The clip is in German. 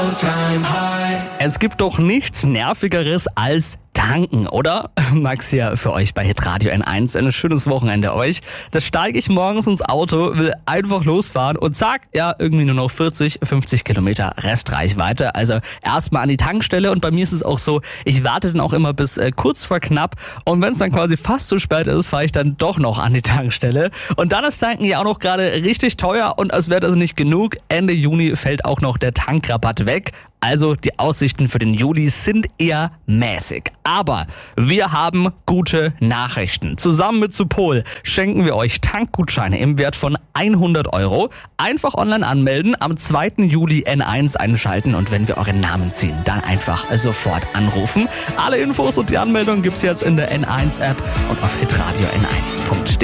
all-time high. Es gibt doch nichts Nervigeres als tanken, oder? Max hier für euch bei Hitradio N1. Ein schönes Wochenende euch. Da steige ich morgens ins Auto, will einfach losfahren und zack, ja, irgendwie nur noch 40, 50 Kilometer Restreichweite. Also erstmal an die Tankstelle und bei mir ist es auch so, ich warte dann auch immer bis kurz vor knapp und wenn es dann quasi fast zu spät ist, fahre ich dann doch noch an die Tankstelle. Und dann ist Tanken ja auch noch gerade richtig teuer und als wäre das nicht genug, Ende Juni fällt auch noch der Tankrabatt weg. Also die Aussichten für den Juli sind eher mäßig. Aber wir haben gute Nachrichten. Zusammen mit Supol schenken wir euch Tankgutscheine im Wert von 100 Euro. Einfach online anmelden, am 2. Juli N1 einschalten und wenn wir euren Namen ziehen, dann einfach sofort anrufen. Alle Infos und die Anmeldung gibt's jetzt in der N1 App und auf hitradio n1.de.